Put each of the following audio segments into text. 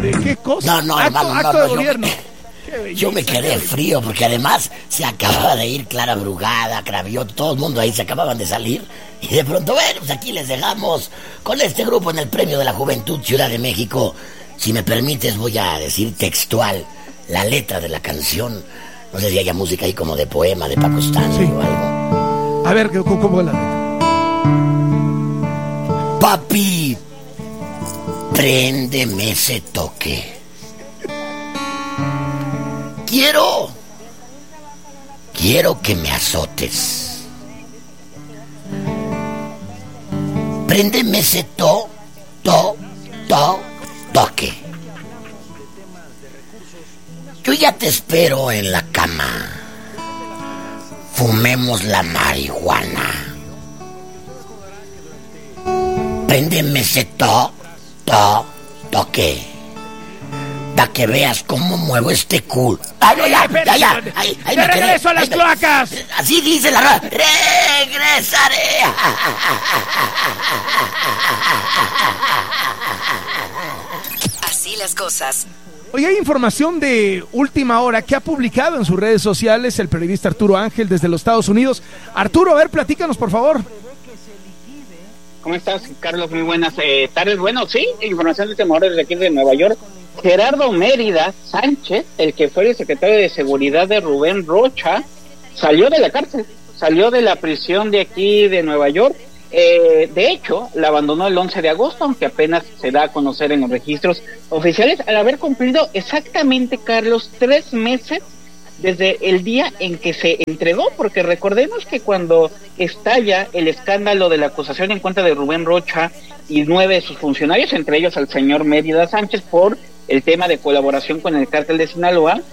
¿De qué cosa? No, hermano, acto de gobierno. Yo me quedé frío porque además se acababa de ir Clara Brugada, Cravioto, todo el mundo ahí se acababan de salir. Y de pronto, bueno, pues aquí les dejamos con este grupo en el Premio de la Juventud Ciudad de México. Si me permites, voy a decir textual la letra de la canción. No sé si haya música ahí como de poema de Paco Stanley o algo. A ver, ¿cómo es la letra? Papi, préndeme ese toque. Quiero que me azotes. Préndeme ese toque. Yo ya te espero en la cama. Fumemos la marihuana. Préndeme ese toque. Para que veas cómo muevo este culo. ¡Ay, no, ya! Ahí ¡De regreso a las cloacas! Así dice la rola. ¡Regresaré! Así las cosas. Hoy hay información de última hora que ha publicado en sus redes sociales el periodista Arturo Ángel desde los Estados Unidos. Arturo, a ver, platícanos, por favor. ¿Cómo estás, Carlos? Muy buenas tardes. Bueno, sí, información de última hora desde aquí de Nueva York. Gerardo Mérida Sánchez, el que fue el secretario de Seguridad de Rubén Rocha, salió de la cárcel, salió de la prisión de aquí de Nueva York. De hecho, la abandonó el 11 de agosto, aunque apenas se da a conocer en los registros oficiales, al haber cumplido exactamente, Carlos, 3 meses desde el día en que se entregó, porque recordemos que cuando estalla el escándalo de la acusación en contra de Rubén Rocha y 9 de sus funcionarios, entre ellos al señor Mérida Sánchez, por el tema de colaboración con el cártel de Sinaloa,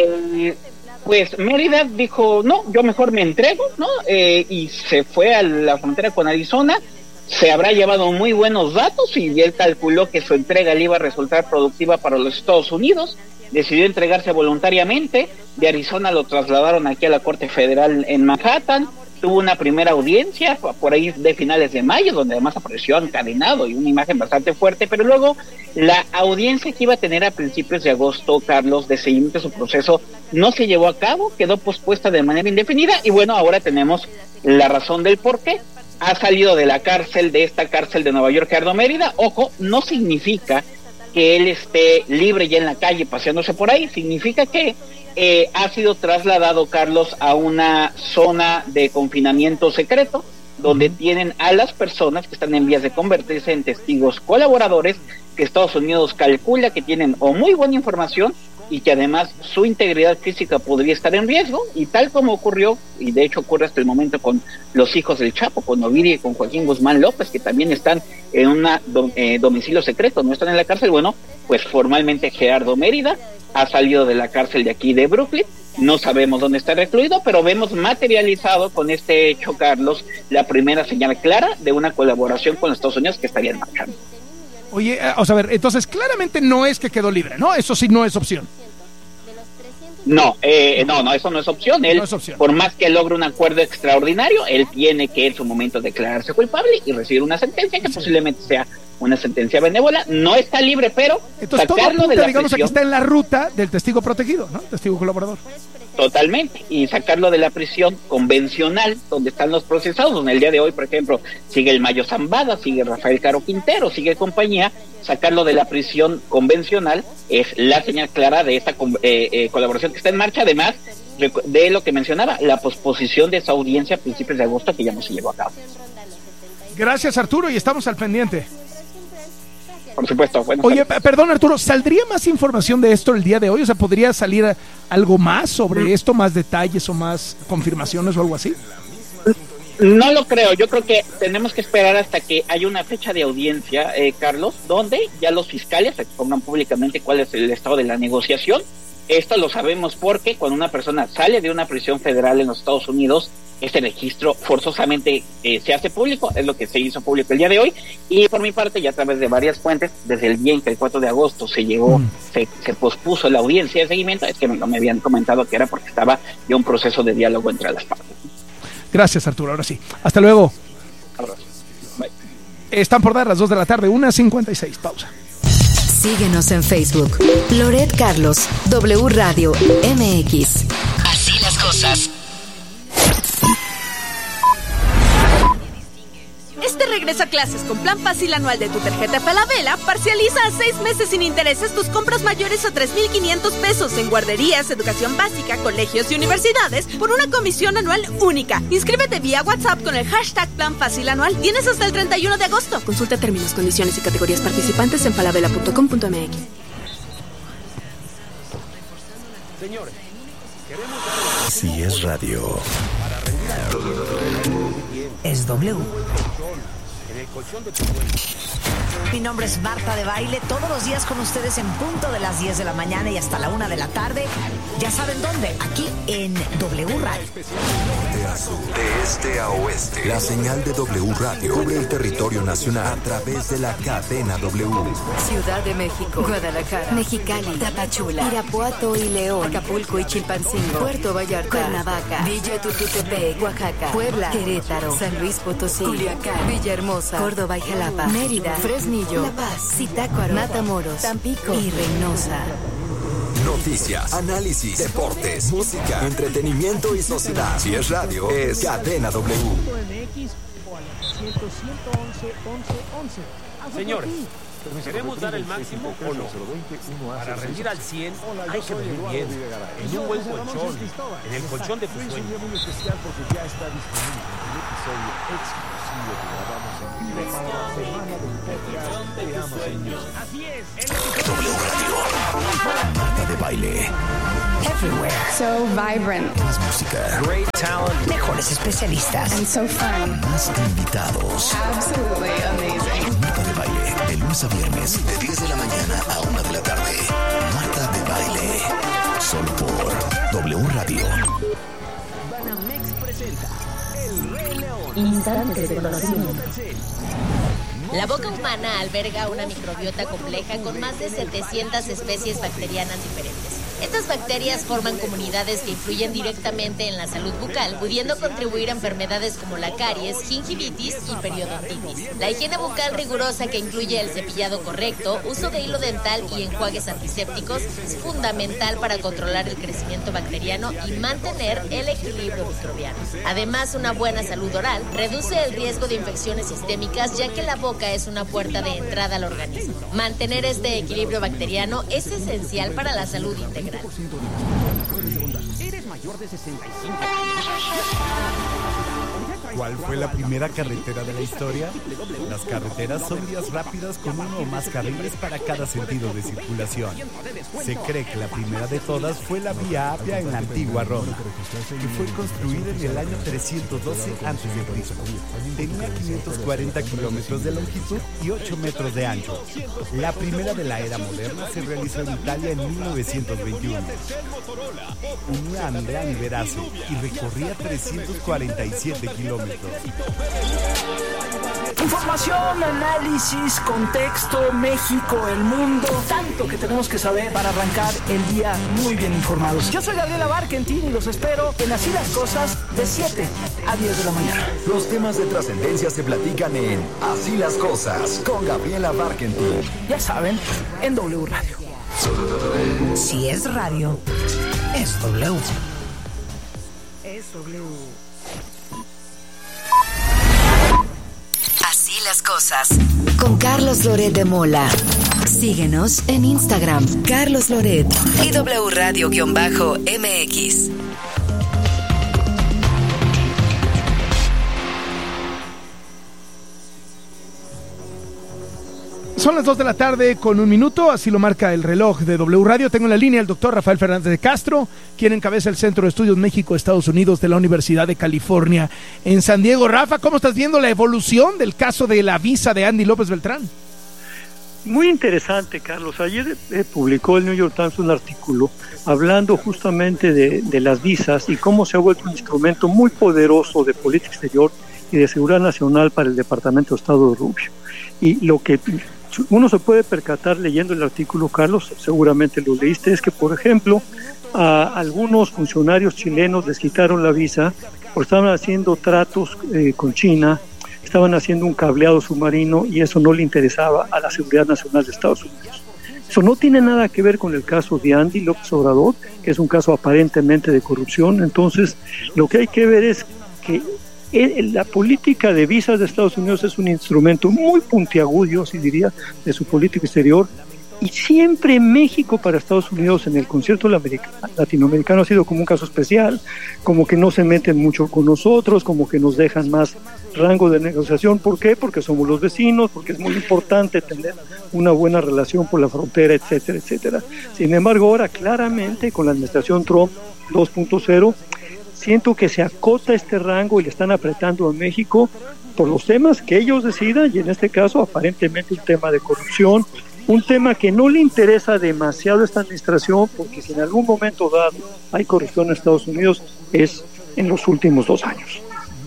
pues Mérida dijo, no, yo mejor me entrego, ¿no? Y se fue a la frontera con Arizona. Se habrá llevado muy buenos datos y él calculó que su entrega le iba a resultar productiva para los Estados Unidos. Decidió entregarse voluntariamente. De Arizona lo trasladaron aquí a la Corte Federal en Manhattan. Tuvo una primera audiencia por ahí de finales de mayo, donde además apareció encadenado y una imagen bastante fuerte, pero luego la audiencia que iba a tener a principios de agosto, Carlos, de seguimiento de su proceso, no se llevó a cabo, quedó pospuesta de manera indefinida, y bueno, ahora tenemos la razón del por qué. Ha salido de la cárcel, de esta cárcel de Nueva York, Gerardo Mérida. Ojo, no significa que él esté libre ya en la calle paseándose por ahí, significa que ha sido trasladado, Carlos, a una zona de confinamiento secreto, donde tienen a las personas que están en vías de convertirse en testigos colaboradores, que Estados Unidos calcula que tienen o muy buena información y que además su integridad física podría estar en riesgo, y tal como ocurrió, y de hecho ocurre hasta el momento con los hijos del Chapo, con Ovidio y con Joaquín Guzmán López, que también están en un domicilio secreto, no están en la cárcel. Bueno, pues formalmente Gerardo Mérida ha salido de la cárcel de aquí de Brooklyn. No sabemos dónde está recluido, pero vemos materializado con este hecho, Carlos, la primera señal clara de una colaboración con los Estados Unidos que estaría en marcha. Oye, o sea, a ver, entonces claramente no es que quedó libre, ¿no? Eso sí no es opción. No, eso no es opción. Él, no es opción. Por más que logre un acuerdo extraordinario, él tiene que en su momento declararse culpable y recibir una sentencia que posiblemente sea una sentencia benévola. No está libre, pero entonces todo apunta, digamos, a que está en la ruta del testigo protegido, ¿no? Testigo colaborador. Totalmente, y sacarlo de la prisión convencional, donde están los procesados, donde el día de hoy, por ejemplo, sigue el Mayo Zambada, sigue Rafael Caro Quintero, sigue compañía. Sacarlo de la prisión convencional es la señal clara de esta colaboración que está en marcha, además de lo que mencionaba, la posposición de esa audiencia a principios de agosto, que ya no se llevó a cabo. Gracias, Arturo, y estamos al pendiente. Por supuesto. Oye, perdón, Arturo, ¿saldría más información de esto el día de hoy? O sea, ¿podría salir algo más sobre esto, más detalles o más confirmaciones o algo así? No lo creo. Yo creo que tenemos que esperar hasta que haya una fecha de audiencia, Carlos, donde ya los fiscales expongan públicamente cuál es el estado de la negociación. Esto lo sabemos porque cuando una persona sale de una prisión federal en los Estados Unidos, este registro forzosamente se hace público, es lo que se hizo público el día de hoy, y por mi parte, ya a través de varias fuentes, desde el día en que el 4 de agosto se pospuso la audiencia de seguimiento, es que me habían comentado que era porque estaba ya un proceso de diálogo entre las partes. Gracias, Arturo, ahora sí. Hasta luego. Bye. Están por dar las 2 de la tarde, 1:56, pausa. Síguenos en Facebook. Loret Carlos, W Radio MX. Así las cosas. Regresa a clases con plan fácil anual de tu tarjeta Falabella. Parcializa a 6 meses sin intereses tus compras mayores a 3,500 pesos en guarderías, educación básica, colegios y universidades por una comisión anual única. Inscríbete vía WhatsApp con el hashtag plan fácil anual. Tienes hasta el 31 de agosto. Consulta términos, condiciones y categorías participantes en falabella.com.mx. Señores, queremos... Si es radio. Es W. Mi nombre es Marta de Baile, todos los días con ustedes en punto de las 10 de la mañana y hasta la 1 de la tarde. Ya saben dónde, aquí en W Radio. De a sur, de este a oeste, la señal de W Radio cubre el territorio nacional a través de la cadena W. Ciudad de México, Guadalajara, Mexicali, Tapachula, Irapuato y León, Acapulco y Chilpancingo, Puerto Vallarta, Cuernavaca, Villa Tututepec, Oaxaca, Puebla, Querétaro, San Luis Potosí, Culiacán, Villahermosa, Córdoba y Jalapa, Mérida, Fresnillo, La Paz, Zitácuaro, Matamoros, Tampico y Reynosa. Noticias, análisis, deportes, música, entretenimiento y sociedad. Si es radio, es Cadena W. Señores, ¿queremos dar el máximo o no? Para rendir al 100 hay que dormir bien, en un buen colchón, en el colchón de tus sueños. W Radio. Marta de Baile. Everywhere. So vibrant. Más música. Great talent. Mejores especialistas. And so fun. Más invitados. Absolutely amazing. Marta de Baile. De lunes a viernes, de 10 de la mañana a 1 de la tarde. Marta de Baile. Solo por W Radio. Banamex presenta El Rey León. Instantes de conocimiento. La boca humana alberga una microbiota compleja con más de 700 especies bacterianas diferentes. Estas bacterias forman comunidades que influyen directamente en la salud bucal, pudiendo contribuir a enfermedades como la caries, gingivitis y periodontitis. La higiene bucal rigurosa, que incluye el cepillado correcto, uso de hilo dental y enjuagues antisépticos, es fundamental para controlar el crecimiento bacteriano y mantener el equilibrio microbiano. Además, una buena salud oral reduce el riesgo de infecciones sistémicas, ya que la boca es una puerta de entrada al organismo. Mantener este equilibrio bacteriano es esencial para la salud integral. Eres mayor de 65. ¿Cuál fue la primera carretera de la historia? Las carreteras son vías rápidas con uno o más carriles para cada sentido de circulación. Se cree que la primera de todas fue la Vía Apia en la antigua Roma, que fue construida en el año 312 a.C. Tenía 540 kilómetros de longitud y 8 metros de ancho. La primera de la era moderna se realizó en Italia en 1921. Unía a Milán y Verace y recorría 347 kilómetros. Información, análisis, contexto, México, el mundo, tanto que tenemos que saber para arrancar el día muy bien informados. Yo soy Gabriela Barkentin y los espero en Así las Cosas de 7 a 10 de la mañana. Los temas de trascendencia se platican en Así las Cosas con Gabriela Barkentin. Ya saben, en W Radio. Si es radio, es W. Es W. Así las cosas. Con Carlos Loret de Mola. Síguenos en Instagram, Carlos Loret y W Radio-MX. Son las 2 de la tarde con 1 minuto, así lo marca el reloj de W Radio. Tengo en la línea al doctor Rafael Fernández de Castro, quien encabeza el Centro de Estudios México-Estados Unidos de la Universidad de California en San Diego. Rafa, ¿cómo estás viendo la evolución del caso de la visa de Andy López Beltrán? Muy interesante, Carlos. Ayer publicó el New York Times un artículo hablando justamente de las visas y cómo se ha vuelto un instrumento muy poderoso de política exterior y de seguridad nacional para el Departamento de Estado de Rubio. Y lo que uno se puede percatar leyendo el artículo, Carlos, seguramente lo leíste, es que, por ejemplo, a algunos funcionarios chilenos les quitaron la visa porque estaban haciendo tratos con China, estaban haciendo un cableado submarino y eso no le interesaba a la seguridad nacional de Estados Unidos. Eso no tiene nada que ver con el caso de Andy López Obrador, que es un caso aparentemente de corrupción. Entonces, lo que hay que ver es que la política de visas de Estados Unidos es un instrumento muy puntiagudo, yo sí diría, de su política exterior, y siempre México para Estados Unidos en el concierto latinoamericano ha sido como un caso especial, como que no se meten mucho con nosotros, como que nos dejan más rango de negociación. ¿Por qué? Porque somos los vecinos, porque es muy importante tener una buena relación por la frontera, etcétera, etcétera. Sin embargo, ahora claramente con la administración Trump 2.0, siento que se acota este rango y le están apretando a México por los temas que ellos decidan, y en este caso aparentemente un tema de corrupción, un tema que no le interesa demasiado a esta administración, porque si en algún momento dado hay corrupción en Estados Unidos es en los últimos 2 años.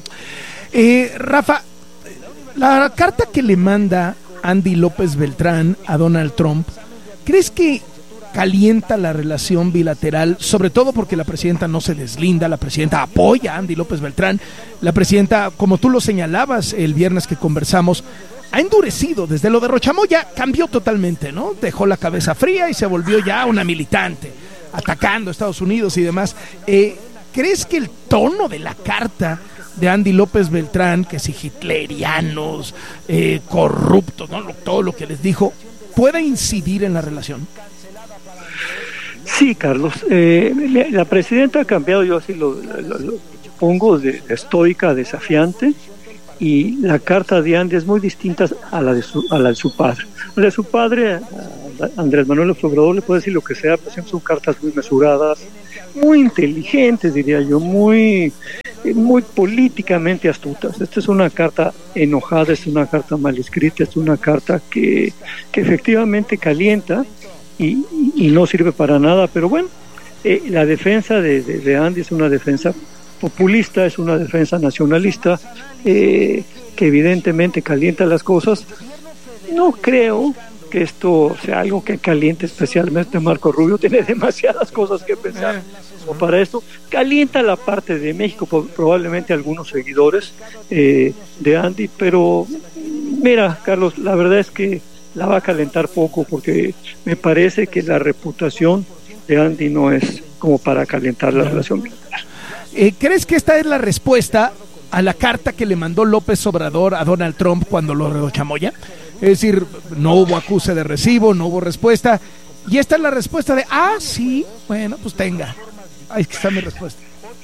Rafa, la carta que le manda Andy López Beltrán a Donald Trump, ¿crees que calienta la relación bilateral? Sobre todo porque la presidenta no se deslinda, la presidenta apoya a Andy López Beltrán, la presidenta, como tú lo señalabas el viernes que conversamos, ha endurecido. Desde lo de Rochamoya cambió totalmente, ¿no? Dejó la cabeza fría y se volvió ya una militante, atacando a Estados Unidos y demás. ¿Crees que el tono de la carta de Andy López Beltrán, que si hitlerianos, corruptos, ¿no?, todo lo que les dijo, pueda incidir en la relación? Sí, Carlos. La presidenta ha cambiado, yo así lo pongo, de estoica a desafiante, y la carta de Andy es muy distinta a la de su padre. La de su padre, Andrés Manuel López Obrador, le puede decir lo que sea, pero siempre son cartas muy mesuradas, muy inteligentes, diría yo, muy políticamente astutas. Esta es una carta enojada, es una carta mal escrita, es una carta que efectivamente calienta y no sirve para nada, pero bueno, la defensa de Andy es una defensa populista, es una defensa nacionalista, que evidentemente calienta las cosas. No creo que esto sea algo que caliente especialmente a Marco Rubio, tiene demasiadas cosas que pensar para esto. Calienta la parte de México, probablemente algunos seguidores de Andy, pero mira, Carlos, la verdad es que la va a calentar poco, porque me parece que la reputación de Andy no es como para calentar la relación bilateral. ¿Crees que esta es la respuesta a la carta que le mandó López Obrador a Donald Trump cuando lo redó Chamoya? Es decir, no hubo acuse de recibo, no hubo respuesta, y esta es la respuesta de, sí, bueno, pues tenga. Ahí está mi respuesta.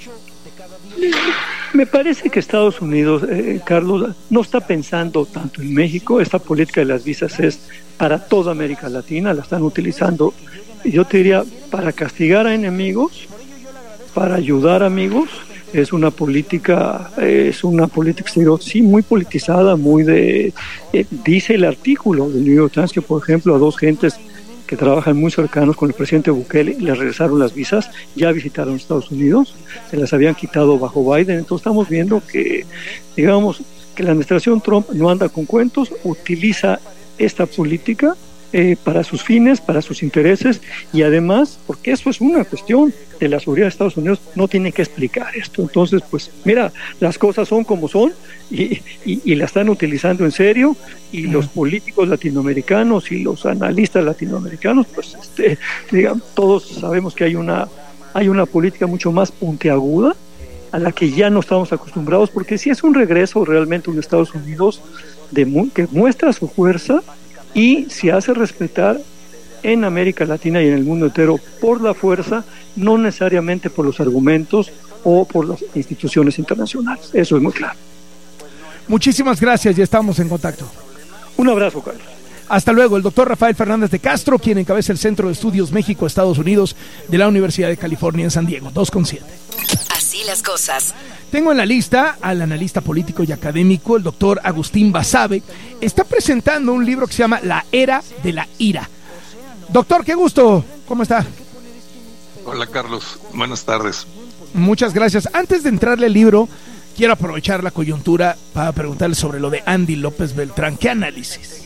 Me parece que Estados Unidos, Carlos, no está pensando tanto en México. Esta política de las visas es para toda América Latina, la están utilizando, yo te diría, para castigar a enemigos, para ayudar a amigos. Es una política exterior, sí, muy politizada, muy dice el artículo del New York Times que, por ejemplo, a 2 gentes que trabajan muy cercanos con el presidente Bukele les regresaron las visas, ya visitaron Estados Unidos, se las habían quitado bajo Biden. Entonces estamos viendo que, digamos, que la administración Trump no anda con cuentos, utiliza esta política para sus fines, para sus intereses, y además, porque eso es una cuestión de la seguridad de Estados Unidos, no tiene que explicar esto. Entonces, pues mira, las cosas son como son, y la están utilizando en serio, y los políticos latinoamericanos y los analistas latinoamericanos, pues digamos, todos sabemos que hay una política mucho más puntiaguda, a la que ya no estamos acostumbrados, porque sí es un regreso realmente a un Estados Unidos que muestra su fuerza y se hace respetar en América Latina y en el mundo entero por la fuerza, no necesariamente por los argumentos o por las instituciones internacionales. Eso es muy claro. Muchísimas gracias, ya estamos en contacto. Un abrazo, Carlos. Hasta luego. El doctor Rafael Fernández de Castro, quien encabeza el Centro de Estudios México-Estados Unidos de la Universidad de California en San Diego, 2:7. Así las cosas. Tengo en la lista al analista político y académico, el doctor Agustín Basabe. Está presentando un libro que se llama La Era de la Ira. Doctor, qué gusto. ¿Cómo está? Hola, Carlos. Buenas tardes. Muchas gracias. Antes de entrarle al libro, quiero aprovechar la coyuntura para preguntarle sobre lo de Andy López Beltrán. ¿Qué análisis?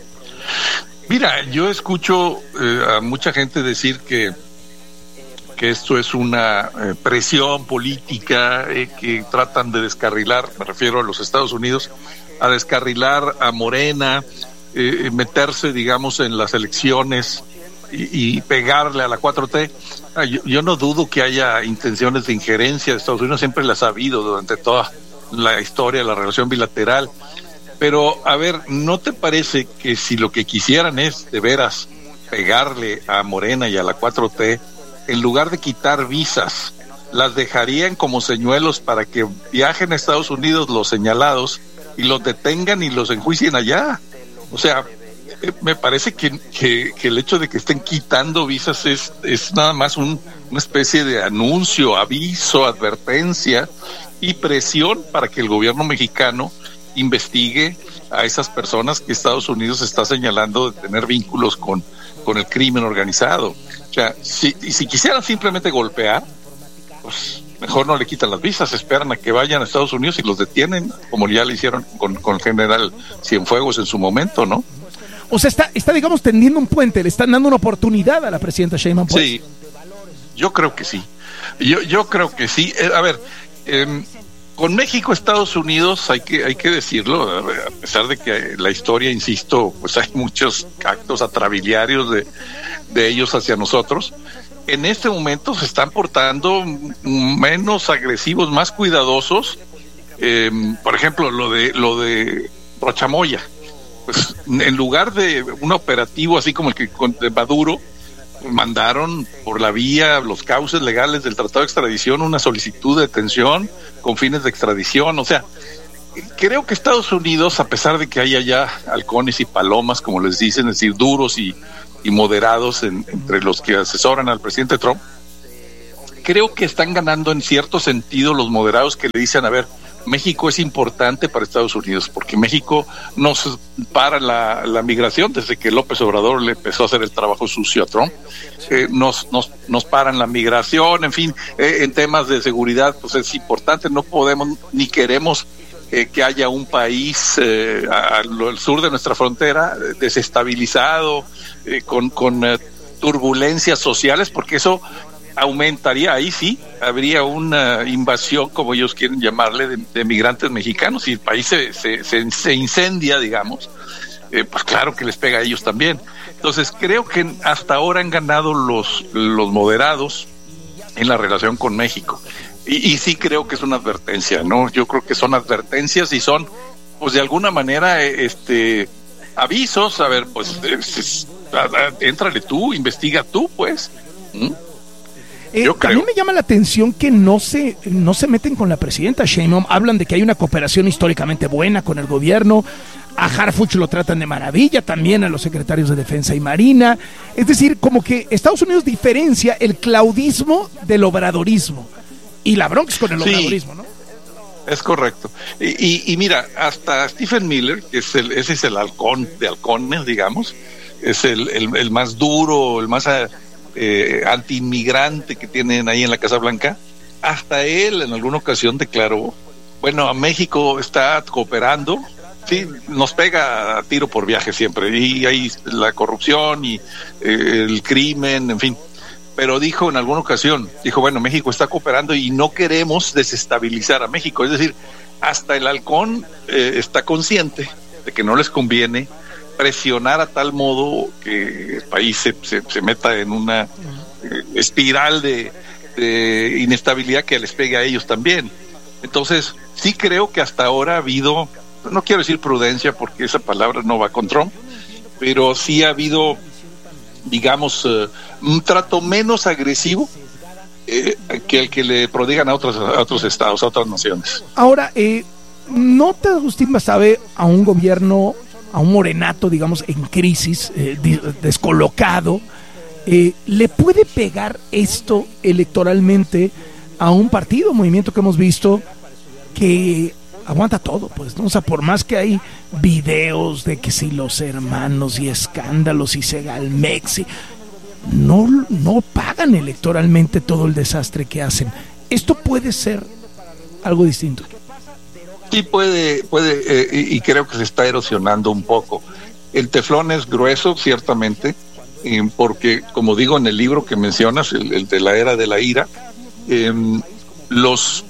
Mira, yo escucho a mucha gente decir que esto es una presión política que tratan de descarrilar, me refiero a los Estados Unidos, a descarrilar a Morena, meterse, digamos, en las elecciones y pegarle a la 4T. Yo no dudo que haya intenciones de injerencia de Estados Unidos, siempre las ha habido durante toda la historia de la relación bilateral. Pero, a ver, ¿no te parece que si lo que quisieran es de veras pegarle a Morena y a la 4T, en lugar de quitar visas, las dejarían como señuelos para que viajen a Estados Unidos los señalados y los detengan y los enjuicien allá? O sea, me parece que el hecho de que estén quitando visas es nada más una especie de anuncio, aviso, advertencia y presión para que el gobierno mexicano investigue a esas personas que Estados Unidos está señalando de tener vínculos con el crimen organizado. O sea, si quisieran simplemente golpear, pues mejor no le quitan las visas, esperan a que vayan a Estados Unidos y los detienen, como ya le hicieron con el general Cienfuegos en su momento, ¿no? O sea, está digamos, tendiendo un puente, le están dando una oportunidad a la presidenta Sheinbaum. Pues. Sí, yo creo que sí. Yo creo que sí. A ver, con México, Estados Unidos, hay que decirlo, a pesar de que la historia, insisto, pues hay muchos actos atrabiliarios de ellos hacia nosotros. En este momento se están portando menos agresivos, más cuidadosos. Por ejemplo, lo de Rochamoya. Pues en lugar de un operativo así como el que de Maduro, mandaron por la vía, los cauces legales del Tratado de Extradición, una solicitud de detención con fines de extradición. O sea, creo que Estados Unidos, a pesar de que haya ya halcones y palomas, como les dicen, es decir, duros y moderados entre los que asesoran al presidente Trump, creo que están ganando en cierto sentido los moderados que le dicen, a ver, México es importante para Estados Unidos, porque México nos para la migración desde que López Obrador le empezó a hacer el trabajo sucio a Trump. Nos paran la migración, en fin, en temas de seguridad, pues es importante, no podemos ni queremos que haya un país al sur de nuestra frontera desestabilizado, con turbulencias sociales, porque eso aumentaría, ahí sí, habría una invasión, como ellos quieren llamarle, de migrantes mexicanos, y el país se incendia, digamos, pues claro que les pega a ellos también. Entonces creo que hasta ahora han ganado los moderados en la relación con México, y sí creo que es una advertencia, ¿no? Yo creo que son advertencias y son, pues de alguna manera, avisos. A ver, pues éntrale tú, investiga tú, pues. También me llama la atención que no se meten con la presidenta Sheinbaum. Hablan de que hay una cooperación históricamente buena con el gobierno. A Harfuch lo tratan de maravilla, también a los secretarios de Defensa y Marina. Es decir, como que Estados Unidos diferencia el claudismo del obradorismo. Y la bronca es con el obradorismo, ¿no? Es correcto. Y mira, hasta Stephen Miller, que ese es el halcón de halcones, digamos, es el más duro, el más anti-inmigrante que tienen ahí en la Casa Blanca, hasta él en alguna ocasión declaró, bueno, a México está cooperando, sí, nos pega a tiro por viaje siempre, y ahí la corrupción y el crimen, en fin, pero dijo en alguna ocasión, bueno, México está cooperando y no queremos desestabilizar a México. Es decir, hasta el halcón está consciente de que no les conviene presionar a tal modo que el país se meta en una espiral de inestabilidad que les pegue a ellos también. Entonces, sí creo que hasta ahora ha habido, no quiero decir prudencia porque esa palabra no va con Trump, pero sí ha habido, digamos, un trato menos agresivo que el que le prodigan a otros estados, a otras naciones. Ahora, ¿nota Agustín Basabe a un gobierno, a un morenato, digamos, en crisis, descolocado, le puede pegar esto electoralmente a un partido, movimiento que hemos visto que aguanta todo, pues, ¿no? O sea, por más que hay videos de que si los hermanos y escándalos y Segalmex, no pagan electoralmente todo el desastre que hacen. ¿Esto puede ser algo distinto? Sí, puede, y creo que se está erosionando un poco. El teflón es grueso, ciertamente, porque, como digo en el libro que mencionas, el de la era de la ira, los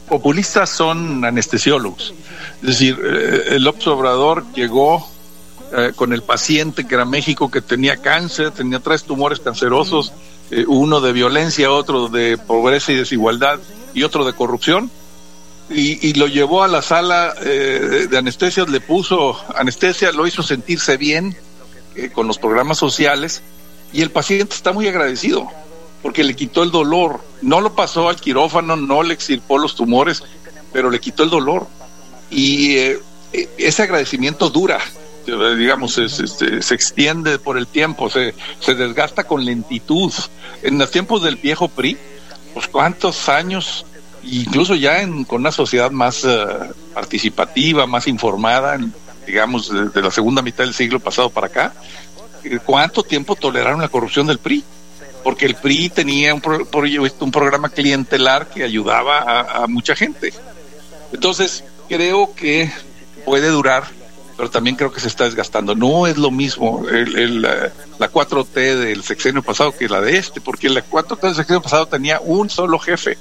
populistas son anestesiólogos. Es decir, el López Obrador llegó con el paciente que era México, que tenía cáncer, tenía 3 tumores cancerosos, uno de violencia, otro de pobreza y desigualdad y otro de corrupción, y lo llevó a la sala de anestesias, le puso anestesia, lo hizo sentirse bien con los programas sociales, y el paciente está muy agradecido porque le quitó el dolor. No lo pasó al quirófano, no le extirpó los tumores, pero le quitó el dolor, y ese agradecimiento dura, digamos, se extiende por el tiempo, se desgasta con lentitud. En los tiempos del viejo PRI, pues cuántos años, incluso ya con una sociedad más participativa, más informada, digamos, de la segunda mitad del siglo pasado para acá, ¿cuánto tiempo toleraron la corrupción del PRI? Porque el PRI tenía un programa clientelar que ayudaba a mucha gente. Entonces, creo que puede durar, pero también creo que se está desgastando. No es lo mismo la 4T del sexenio pasado que la de porque la 4T del sexenio pasado tenía un solo jefe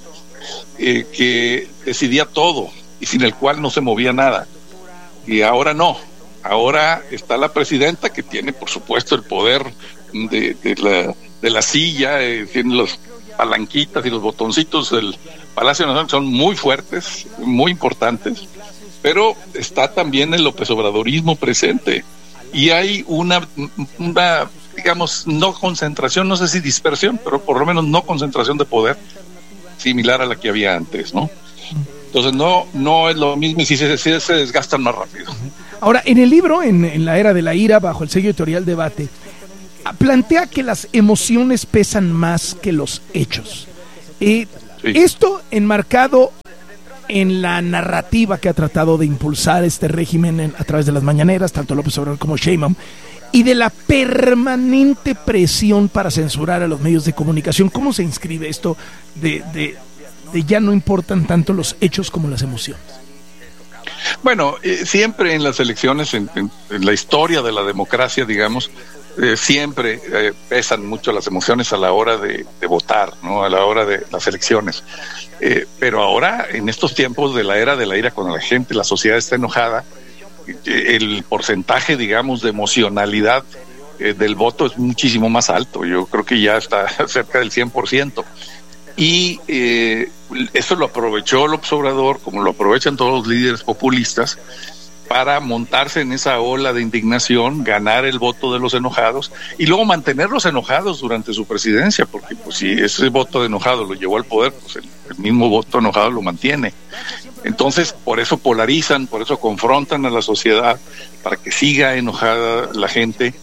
que decidía todo y sin el cual no se movía nada. Y ahora no. Ahora está la presidenta, que tiene, por supuesto, el poder de la silla, tiene los palanquitas y los botoncitos del Palacio Nacional, son muy fuertes, muy importantes, pero está también el López Obradorismo presente, y hay una digamos, no concentración, no sé si dispersión, pero por lo menos no concentración de poder similar a la que había antes, ¿no? Entonces no es lo mismo, y si se desgastan más rápido. Ahora, en el libro, en la era de la ira, bajo el sello editorial Debate, plantea que las emociones pesan más que los hechos. Sí. Esto enmarcado en la narrativa que ha tratado de impulsar este régimen a través de las mañaneras, tanto López Obrador como Sheinbaum, y de la permanente presión para censurar a los medios de comunicación. ¿Cómo se inscribe esto de ya no importan tanto los hechos como las emociones? Bueno, siempre en las elecciones, en la historia de la democracia, digamos, siempre pesan mucho las emociones a la hora de votar, ¿no? A la hora de las elecciones. Pero ahora, en estos tiempos de la era de la ira, cuando la sociedad está enojada, el porcentaje, digamos, de emocionalidad del voto es muchísimo más alto. Yo creo que ya está cerca del 100%. Y eso lo aprovechó López Obrador, como lo aprovechan todos los líderes populistas, para montarse en esa ola de indignación, ganar el voto de los enojados y luego mantenerlos enojados durante su presidencia, porque pues si ese voto de enojado lo llevó al poder, pues el mismo voto enojado lo mantiene. Entonces, por eso polarizan, por eso confrontan a la sociedad, para que siga enojada la gente.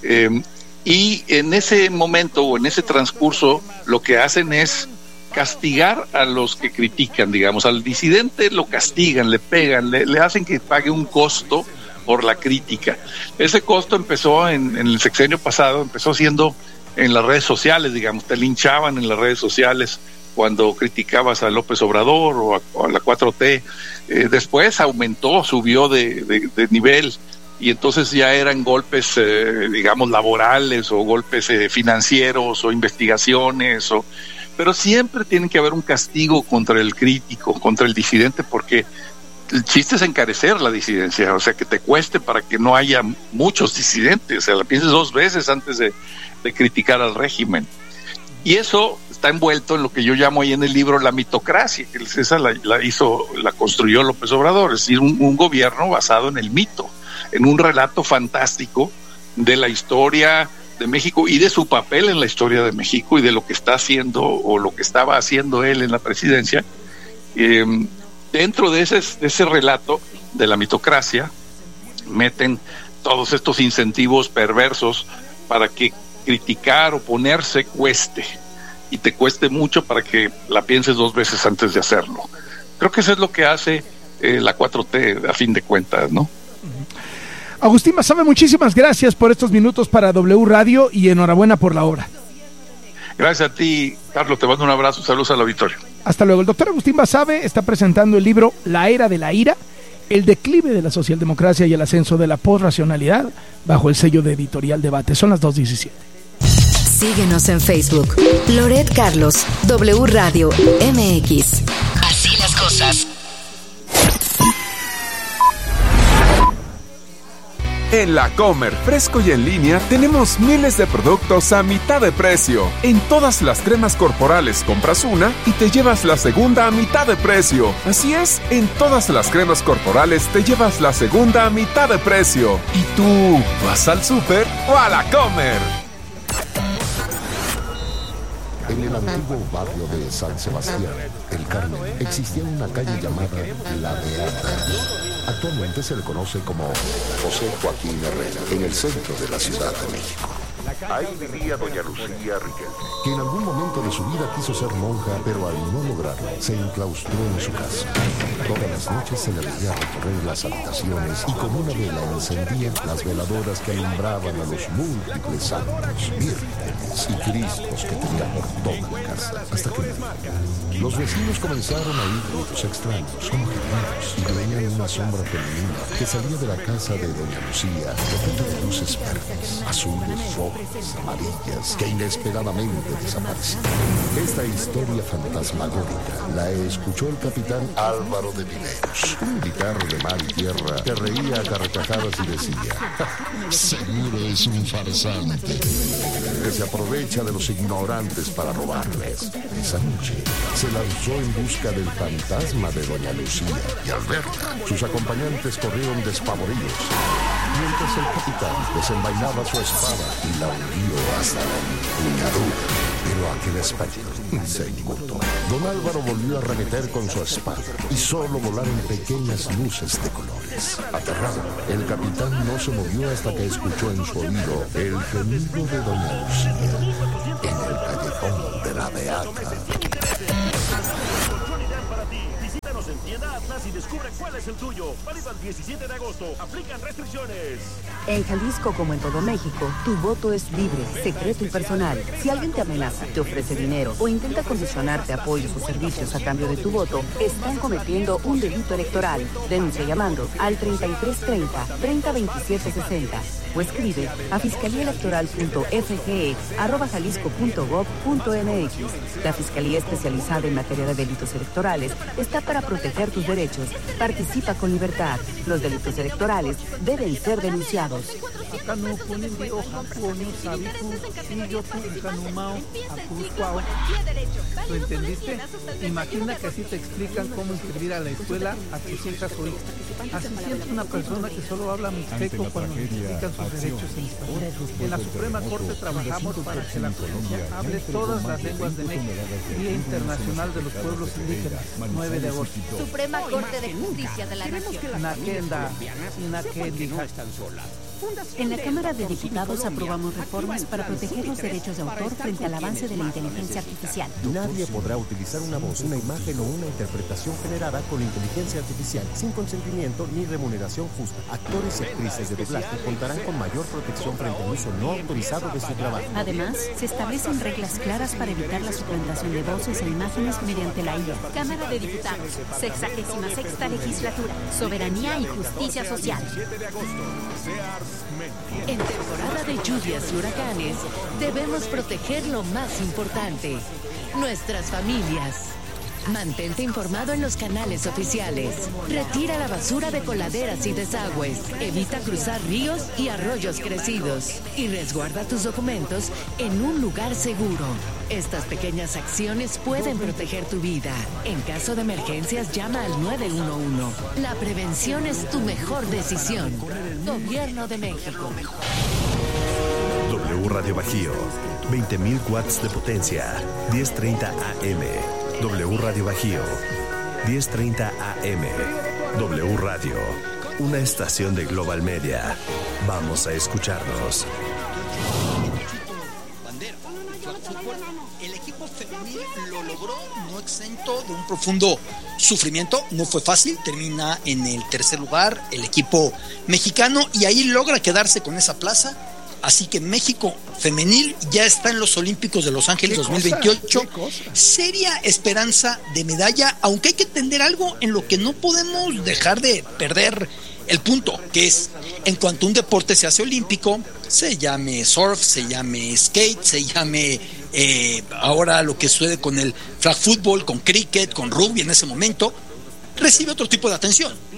Y en ese momento o en ese transcurso, lo que hacen es castigar a los que critican, digamos, al disidente lo castigan, le pegan, le hacen que pague un costo por la crítica. Ese costo empezó en el sexenio pasado, empezó siendo en las redes sociales, digamos, te linchaban en las redes sociales cuando criticabas a López Obrador o a la 4T. Después aumentó, subió de nivel, y entonces ya eran golpes, digamos, laborales o golpes financieros o investigaciones pero siempre tiene que haber un castigo contra el crítico, contra el disidente, porque el chiste es encarecer la disidencia, o sea, que te cueste para que no haya muchos disidentes, o sea, la pienses 2 veces antes de criticar al régimen. Y eso está envuelto en lo que yo llamo ahí en el libro la mitocracia, que esa la construyó López Obrador, es decir, un gobierno basado en el mito, en un relato fantástico de la historia de México y de su papel en la historia de México y de lo que está haciendo o lo que estaba haciendo él en la presidencia. Dentro de ese relato de la mitocracia meten todos estos incentivos perversos para que criticar, oponerse cueste, y te cueste mucho para que la pienses 2 veces antes de hacerlo. Creo que eso es lo que hace la 4T a fin de cuentas, ¿no? Agustín Basabe, muchísimas gracias por estos minutos para W Radio y enhorabuena por la obra. Gracias a ti, Carlos, te mando un abrazo, saludos al auditorio. Hasta luego. El doctor Agustín Basabe está presentando el libro La Era de la Ira, el declive de la socialdemocracia y el ascenso de la posracionalidad, bajo el sello de editorial Debate. Son las 2:17. Síguenos en Facebook. Loret Carlos, W Radio MX. Así las cosas. En La Comer, fresco y en línea, tenemos miles de productos a mitad de precio. En todas las cremas corporales compras una y te llevas la segunda a mitad de precio. Así es, en todas las cremas corporales te llevas la segunda a mitad de precio. ¿Y tú vas al súper o a La Comer? En el antiguo barrio de San Sebastián, El Carmen, existía una calle llamada La Beata. Actualmente se le conoce como José Joaquín Herrera, en el centro de la Ciudad de México. Ahí vivía doña Lucía Riquelme, que en algún momento de su vida quiso ser monja, pero al no lograrlo, se enclaustró en su casa. Todas las noches se le veía recorrer las habitaciones y con una vela encendía las veladoras que alumbraban a los múltiples santos, vírgenes y cristos que tenía por toda la casa, hasta que los vecinos comenzaron a oír ruidos extraños, como gemidos, y veían una sombra femenina que salía de la casa de doña Lucía, repleto de luces verdes, azules, rojas, amarillas, que inesperadamente desaparecían. Esta historia fantasmagórica la escuchó el capitán Álvaro de Viveros, un militar de mar y tierra que reía a carcajadas y decía: seguro es un farsante que se aprovecha de los ignorantes para robarles. Esa noche se lanzó en busca del fantasma de doña Lucía y al verla, sus acompañantes corrieron despavoridos, mientras el capitán desenvainaba su espada y la hundió hasta la empuñadura. Pero aquel espectro se inmutó. Don Álvaro volvió a arremeter con su espada y solo volaron pequeñas luces de colores. Aterrado, el capitán no se movió hasta que escuchó en su oído el gemido de doña Lucía en el callejón de la Beata. Visítanos en Tienda Atlas y descubre cuál es el tuyo. Válido al 17 de agosto. Aplican restricciones. En Jalisco, como en todo México, tu voto es libre, secreto y personal. Si alguien te amenaza, te ofrece dinero o intenta condicionarte apoyos o servicios a cambio de tu voto, están cometiendo un delito electoral. Denuncia llamando al 3330-302760 o escribe a fiscaliaelectoral.fge@jalisco.gov.mx. La Fiscalía Especializada en Materia de Delitos Electorales está para proteger tus derechos. Participa con libertad. Los delitos electorales deben ser denunciados. ¿Lo entendiste? Imagina que así te explican cómo inscribir a la escuela a tus hijas o hijos. Así siente una persona que solo habla mixteco cuando le explican sus derechos en español. En la Suprema Corte trabajamos para que la justicia hable todas las lenguas de México. Día Internacional de los Pueblos Indígenas, 9 de agosto. Suprema Corte de Justicia de la Nación. Nakenda, En la Cámara de Diputados aprobamos reformas para proteger los derechos de autor frente al avance de la inteligencia artificial. Nadie podrá utilizar una voz, una imagen o una interpretación generada con inteligencia artificial sin consentimiento ni remuneración justa. Actores y actrices de doblaje contarán con mayor protección frente al uso no autorizado de su trabajo. Además, se establecen reglas claras para evitar la suplantación de voces e imágenes mediante la IA. Cámara de Diputados, 66ª Legislatura, Soberanía y Justicia Social. En temporada de lluvias y huracanes, debemos proteger lo más importante, nuestras familias. Mantente informado en los canales oficiales. Retira la basura de coladeras y desagües. Evita cruzar ríos y arroyos crecidos. Y resguarda tus documentos en un lugar seguro. Estas pequeñas acciones pueden proteger tu vida. En caso de emergencias, llama al 911. La prevención es tu mejor decisión. Gobierno de México. W Radio Bajío. 20.000 watts de potencia. 10:30 AM. W Radio Bajío, 10:30 AM. W Radio, una estación de Global Media. Vamos a escucharnos. El equipo femenil lo logró, no exento de un profundo sufrimiento. No fue fácil, termina en el tercer lugar el equipo mexicano y ahí logra quedarse con esa plaza. Así que México femenil ya está en los Olímpicos de Los Ángeles 2028. Seria esperanza de medalla, aunque hay que entender algo en lo que no podemos dejar de perder el punto, que es, en cuanto un deporte se hace olímpico, se llame surf, se llame skate, se llame ahora lo que sucede con el flag football, con cricket, con rugby en ese momento, recibe otro tipo de atención.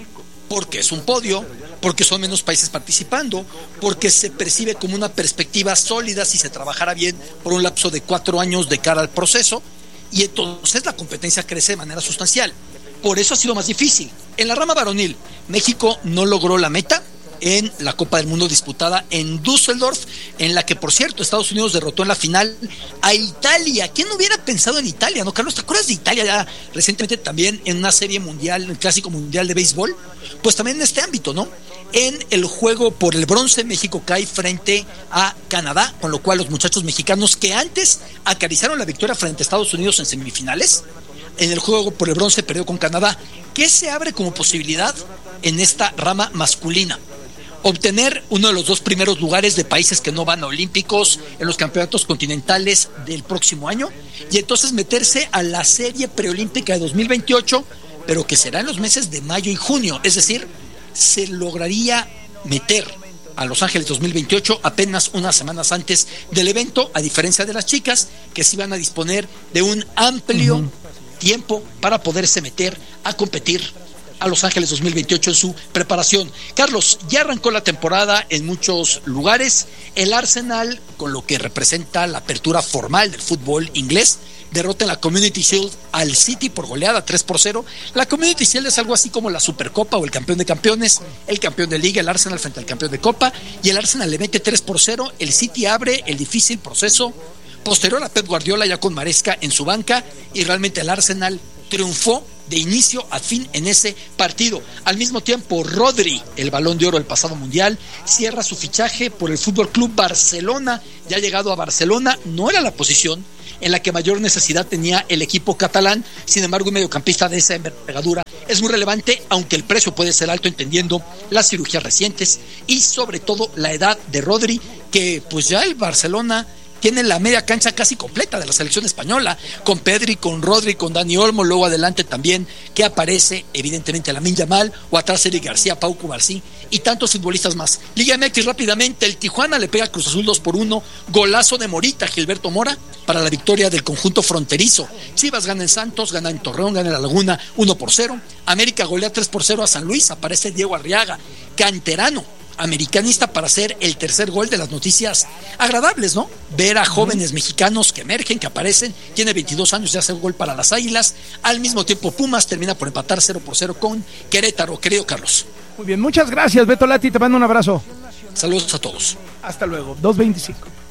porque es un podio, porque son menos países participando, porque se percibe como una perspectiva sólida si se trabajara bien por un lapso de 4 años de cara al proceso, y entonces la competencia crece de manera sustancial. Por eso ha sido más difícil. En la rama varonil, México no logró la meta en la Copa del Mundo disputada en Düsseldorf, en la que, por cierto, Estados Unidos derrotó en la final a Italia. ¿Quién hubiera pensado en Italia, no, Carlos? ¿Te acuerdas de Italia ya recientemente también en una serie mundial, en el Clásico Mundial de Béisbol? Pues también en este ámbito, ¿no? En el juego por el bronce, México cae frente a Canadá, con lo cual los muchachos mexicanos que antes acariciaron la victoria frente a Estados Unidos en semifinales, en el juego por el bronce perdió con Canadá. ¿Qué se abre como posibilidad en esta rama masculina? Obtener uno de los 2 primeros lugares de países que no van a olímpicos en los campeonatos continentales del próximo año, y entonces meterse a la serie preolímpica de 2028, pero que será en los meses de mayo y junio. Es decir, se lograría meter a Los Ángeles 2028 apenas unas semanas antes del evento, a diferencia de las chicas, que sí van a disponer de un amplio tiempo para poderse meter a competir a Los Ángeles 2028 en su preparación. Carlos, ya arrancó la temporada en muchos lugares. El Arsenal, con lo que representa la apertura formal del fútbol inglés, derrota en la Community Shield al City por goleada 3-0. La Community Shield es algo así como la Supercopa o el campeón de campeones, el campeón de liga, el Arsenal frente al campeón de Copa, y el Arsenal le mete 3-0. El City abre el difícil proceso posterior a Pep Guardiola ya con Maresca en su banca, y realmente el Arsenal triunfó de inicio a fin en ese partido. Al mismo tiempo, Rodri, el Balón de Oro del pasado mundial, cierra su fichaje por el Fútbol Club Barcelona. Ya llegado a Barcelona, no era la posición en la que mayor necesidad tenía el equipo catalán. Sin embargo, un mediocampista de esa envergadura es muy relevante, aunque el precio puede ser alto entendiendo las cirugías recientes y sobre todo la edad de Rodri, que pues ya el Barcelona tiene la media cancha casi completa de la selección española, con Pedri, con Rodri, con Dani Olmo, luego adelante también que aparece evidentemente Lamine Yamal, o atrás Eric García, Pau Cubarsí y tantos futbolistas más. Liga MX rápidamente, el Tijuana le pega a Cruz Azul 2-1, golazo de Morita, Gilberto Mora, para la victoria del conjunto fronterizo. Chivas gana en Santos, gana en Torreón, gana en La Laguna 1-0, América golea 3-0 a San Luis, aparece Diego Arriaga, canterano americanista, para hacer el tercer gol. De las noticias agradables, ¿no? Ver a jóvenes mexicanos que emergen, que aparecen. Tiene 22 años y hace el gol para las Águilas. Al mismo tiempo, Pumas termina por empatar 0-0 con Querétaro, querido Carlos. Muy bien, muchas gracias, Beto Lati, te mando un abrazo. Saludos a todos. Hasta luego, 2:25.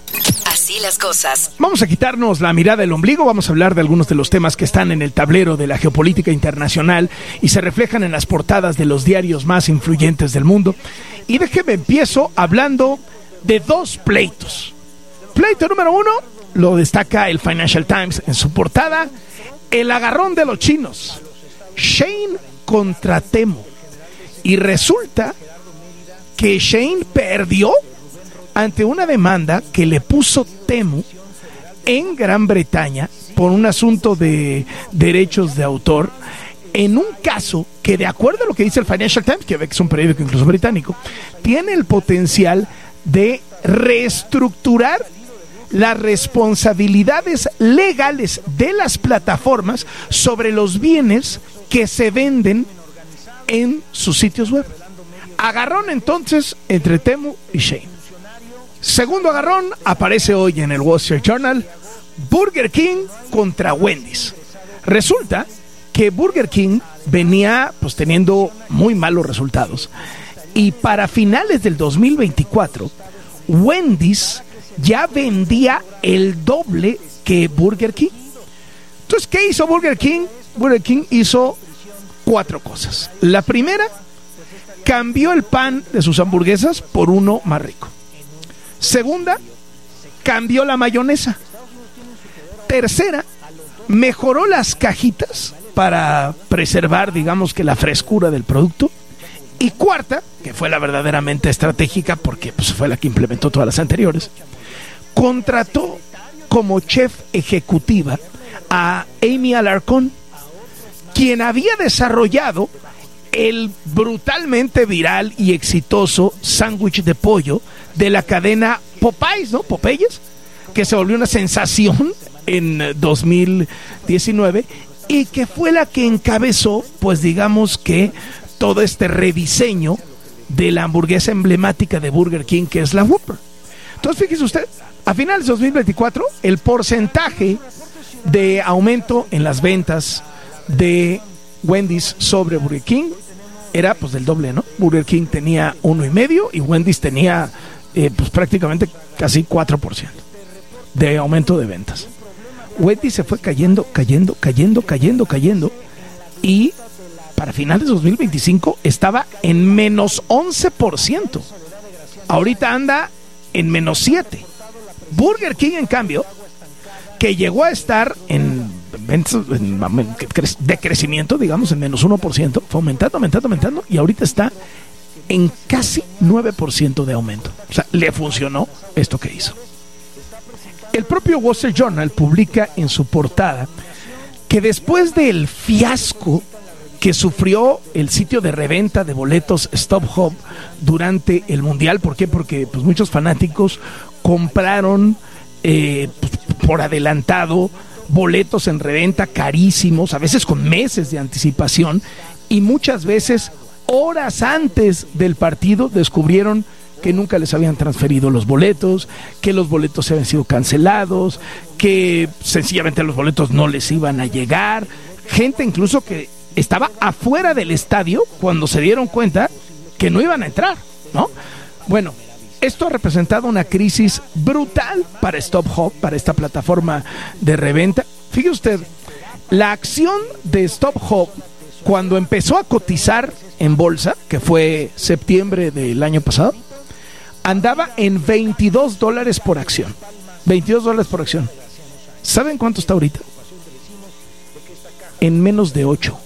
Así las cosas. Vamos a quitarnos la mirada del ombligo, vamos a hablar de algunos de los temas que están en el tablero de la geopolítica internacional y se reflejan en las portadas de los diarios más influyentes del mundo. Y déjeme empiezo hablando de 2 pleitos. Pleito número 1, lo destaca el Financial Times en su portada: el agarrón de los chinos, Shein contra Temu. Y resulta que Shein perdió ante una demanda que le puso Temu en Gran Bretaña por un asunto de derechos de autor, en un caso que, de acuerdo a lo que dice el Financial Times, que ve que es un periódico incluso británico, tiene el potencial de reestructurar las responsabilidades legales de las plataformas sobre los bienes que se venden en sus sitios web. Agarrón entonces entre Temu y Shein. Segundo agarrón aparece hoy en el Wall Street Journal: Burger King contra Wendy's. Resulta que Burger King venía pues teniendo muy malos resultados, y para finales del 2024 Wendy's ya vendía el doble que Burger King. Entonces, ¿qué hizo Burger King? Burger King hizo 4 cosas. La primera, cambió el pan de sus hamburguesas por uno más rico. Segunda, cambió la mayonesa. Tercera, mejoró las cajitas para preservar, digamos que la frescura del producto. Y cuarta, que fue la verdaderamente estratégica, porque pues, fue la que implementó todas las anteriores, contrató como chef ejecutiva a Amy Alarcón, quien había desarrollado el brutalmente viral y exitoso sándwich de pollo de la cadena Popeyes, ¿no? Popeyes, que se volvió una sensación en 2019 y que fue la que encabezó, pues digamos que todo este rediseño de la hamburguesa emblemática de Burger King, que es la Whopper. Entonces, fíjese usted, a finales de 2024, el porcentaje de aumento en las ventas de Wendy's sobre Burger King era pues del doble, ¿no? Burger King tenía 1,5% y Wendy's tenía pues prácticamente casi 4% de aumento de ventas. Wendy's se fue cayendo y para finales de 2025 estaba en menos 11%. Ahorita anda en menos 7%. Burger King, en cambio, que llegó a estar en decrecimiento, digamos, en menos 1%, fue aumentando, y ahorita está en casi 9% de aumento. O sea, le funcionó esto que hizo. El propio Wall Street Journal publica en su portada que después del fiasco que sufrió el sitio de reventa de boletos StubHub durante el Mundial, ¿por qué? Porque pues, muchos fanáticos compraron por adelantado boletos en reventa carísimos, a veces con meses de anticipación, y muchas veces horas antes del partido descubrieron que nunca les habían transferido los boletos, que los boletos habían sido cancelados, que sencillamente los boletos no les iban a llegar. Gente incluso que estaba afuera del estadio cuando se dieron cuenta que no iban a entrar, ¿no? Bueno, esto ha representado una crisis brutal para StubHub, para esta plataforma de reventa. Fíjese usted, la acción de StubHub, cuando empezó a cotizar en bolsa, que fue septiembre del año pasado, andaba en $22 por acción. $22 por acción. ¿Saben cuánto está ahorita? En menos de 8.